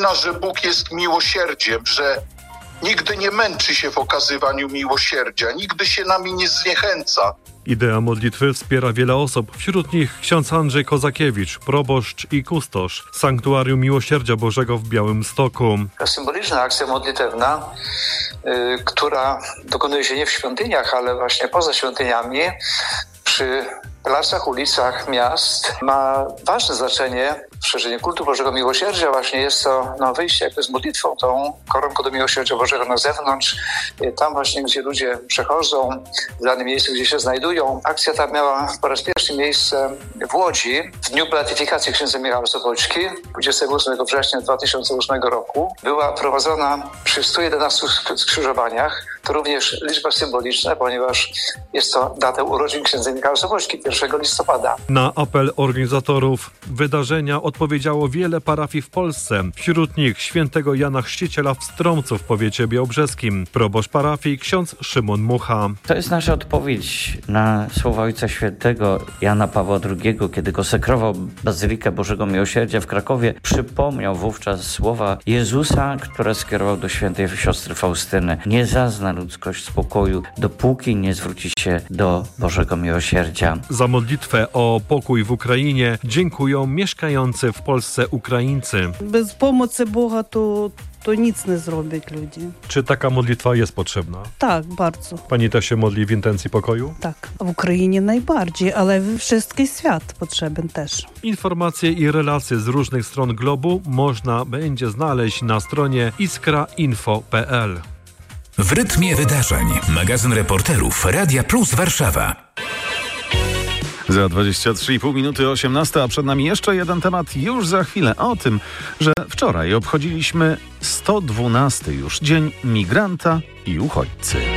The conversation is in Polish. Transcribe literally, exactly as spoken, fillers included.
przypomina, że Bóg jest miłosierdziem, że nigdy nie męczy się w okazywaniu miłosierdzia, nigdy się nami nie zniechęca. Idea modlitwy wspiera wiele osób, wśród nich ksiądz Andrzej Kozakiewicz, proboszcz i kustosz Sanktuarium Miłosierdzia Bożego w Białymstoku. Symboliczna akcja modlitewna, yy, która dokonuje się nie w świątyniach, ale właśnie poza świątyniami, przy placach, ulicach miast, ma ważne znaczenie w szerzeniu kultu Bożego Miłosierdzia. Właśnie jest to no, wyjście jakby z modlitwą, tą koronką do Miłosierdzia Bożego na zewnątrz. Tam właśnie, gdzie ludzie przechodzą, w danym miejscu, gdzie się znajdują. Akcja ta miała po raz pierwszy miejsce w Łodzi w dniu beatyfikacji księdza Michała Sopoćki, dwudziestego ósmego września dwa tysiące ósmego roku. Była prowadzona przy stu jedenastu skrzyżowaniach. To również liczba symboliczna, ponieważ jest to data urodzin księdza Michała Sopoćki, pierwszego listopada. Na apel organizatorów wydarzenia odpowiedziało wiele parafii w Polsce. Wśród nich świętego Jana Chrzciciela w Stromcu w powiecie białobrzeskim. Proboszcz parafii ksiądz Szymon Mucha. To jest nasza odpowiedź na słowa Ojca Świętego Jana Pawła drugiego, kiedy konsekrował Bazylikę Bożego Miłosierdzia w Krakowie. Przypomniał wówczas słowa Jezusa, które skierował do świętej siostry Faustyny. Nie zazna ludzkość spokoju, dopóki nie zwróci się do Bożego Miłosierdzia. Za modlitwę o pokój w Ukrainie dziękują mieszkający w Polsce Ukraińcy. Bez pomocy Boga to, to nic nie zrobić ludzie. Czy taka modlitwa jest potrzebna? Tak, bardzo. Pani też się modli w intencji pokoju? Tak, w Ukrainie najbardziej, ale wszystki świat potrzebny też. Informacje i relacje z różnych stron globu można będzie znaleźć na stronie iskra kropka info kropka p l. W rytmie wydarzeń. Magazyn reporterów Radia Plus Warszawa. Za dwadzieścia trzy i pół minuty osiemnasta, a przed nami jeszcze jeden temat już za chwilę. O tym, że wczoraj obchodziliśmy sto dwunasty już Dzień Migranta i Uchodźcy.